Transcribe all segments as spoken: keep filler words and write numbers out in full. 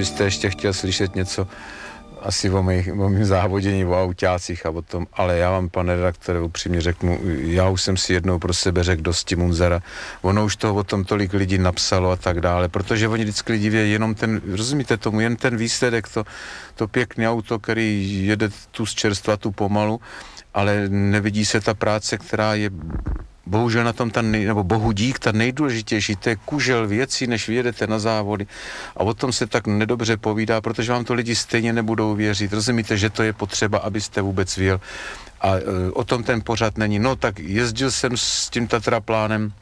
byste ještě chtěl slyšet něco asi o mých, o mým závodění, o autácích a o tom, ale já vám, pane redaktore, upřímně řeknu, já už jsem si jednou pro sebe řekl dosti Munzara, ono už toho o tom tolik lidí napsalo a tak dále, protože oni vždycky lidi vědí jenom ten, rozumíte tomu, jen ten výsledek, to, to pěkné auto, který jede tu z čerstva, tu pomalu, ale nevidí se ta práce, která je bohužel na tom ta nej, nebo bohu dík, ta nejdůležitější, to je kužel věcí, než vyjedete na závody. A o tom se tak nedobře povídá, protože vám to lidi stejně nebudou věřit. Rozumíte, že to je potřeba, abyste vůbec věl. A e, o tom ten pořad není. No tak jezdil jsem s tím Tatraplánem,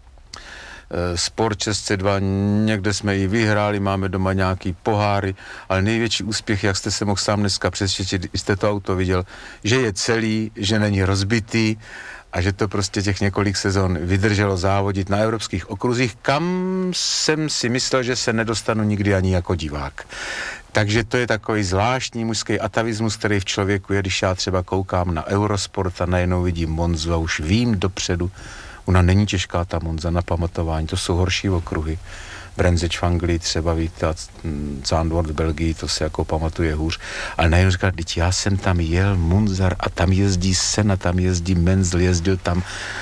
e, Sport šest set dva, někde jsme ji vyhráli, máme doma nějaký poháry, ale největší úspěch, jak jste se mohl sám dneska přesvědčit, jste to auto viděl, že je celý, že není rozbitý, a že to prostě těch několik sezon vydrželo závodit na evropských okruzích, kam jsem si myslel, že se nedostanu nikdy ani jako divák. Takže to je takový zvláštní mužský atavismus, který v člověku je, když já třeba koukám na Eurosport a najednou vidím Monzu a už vím dopředu, ona není těžká ta Monza na pamatování, to jsou horší okruhy. Brenzeč v Anglii třeba, víte, a Zandvoort v Belgii, to se jako pamatuje hůř. Ale najednou říkal, teď já jsem tam jel, Munzar, a tam jezdí Senna, tam jezdí Menzel, jezdil tam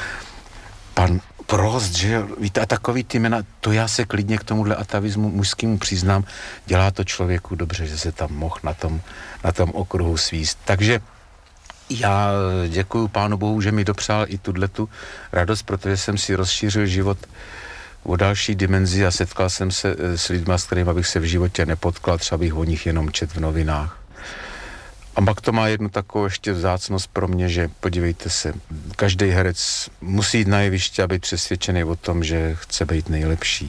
pan Prost, že jo, víte, a takový ty jména, to já se klidně k tomuhle atavismu mužskému přiznám, dělá to člověku dobře, že se tam mohl na tom, na tom okruhu svíst. Takže já děkuju Pánu Bohu, že mi dopřál i tuhletu radost, protože jsem si rozšířil život o další dimenzi a setkal jsem se s lidmi, s kterými bych se v životě nepotkal, třeba bych o nich jenom čet v novinách. A pak to má jednu takovou ještě vzácnost pro mě, že podívejte se, každý herec musí jít na jeviště a být přesvědčený o tom, že chce být nejlepší.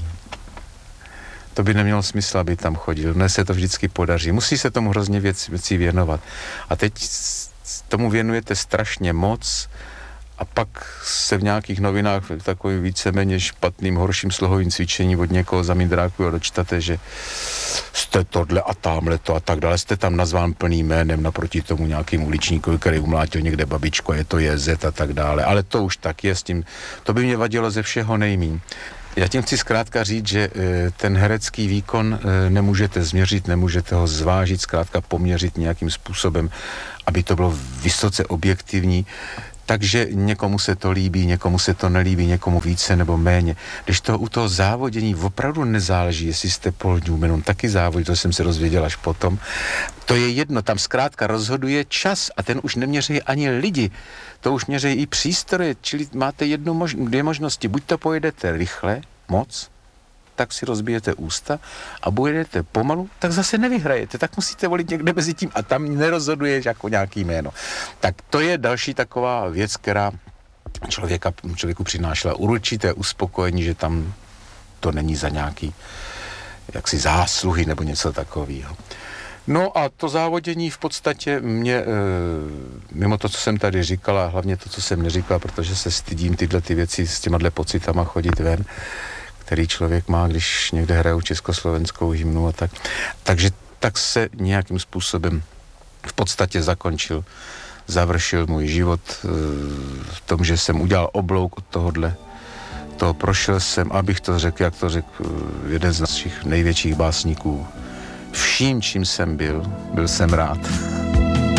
To by nemělo smysl, aby tam chodil. Dnes se to vždycky podaří. Musí se tomu hrozně věc, věcí věnovat. A teď tomu věnujete strašně moc a pak se v nějakých novinách v takovým víceméně špatným, horším slohovým cvičení od někoho zamindráku a dočtate, že jste tohle a tamhle to a tak dále. Jste tam nazván plným jménem naproti tomu nějakým uličníkovi, který umlátil někde babičku a je to J Z a tak dále. Ale to už tak je s tím. To by mě vadilo ze všeho nejmíň. Já tím chci zkrátka říct, že ten herecký výkon nemůžete změřit, nemůžete ho zvážit, zkrátka poměřit nějakým způsobem, aby to bylo vysoce objektivní. Takže někomu se to líbí, někomu se to nelíbí, někomu více nebo méně. Když to u toho závodění opravdu nezáleží, jestli jste Paul Newman, on taky závodí, to jsem se rozvěděl až potom. To je jedno, tam zkrátka rozhoduje čas a ten už neměří ani lidi, to už měří i přístroje, čili máte jednu mož- dvě možnosti, buď to pojedete rychle, moc, tak si rozbijete ústa a budete pomalu, tak zase nevyhrajete, tak musíte volit někde mezi tím a tam nerozhoduje jako nějaký jméno. Tak to je další taková věc, která člověka, člověku přinášela určité uspokojení, že tam to není za nějaký jaksi zásluhy nebo něco takového. No a to závodění v podstatě mě, e, mimo to, co jsem tady říkal a hlavně to, co jsem neříkal, protože se stydím tyhle ty věci s těma pocitama chodit ven, který člověk má, když někde hrajou československou hymnu a tak. Takže tak se nějakým způsobem v podstatě zakončil, završil můj život v tom, že jsem udělal oblouk od tohohle. To prošel jsem, abych to řekl, jak to řekl jeden z našich největších básníků. Vším, čím jsem byl, byl jsem rád.